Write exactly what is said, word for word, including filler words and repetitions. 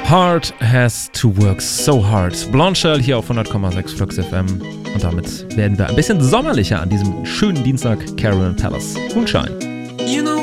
Hard has to work so hard. Blonde Shell hier auf hundert Komma sechs Flux F M. Und damit werden wir ein bisschen sommerlicher an diesem schönen Dienstag. Caroline Palace. Moonshine.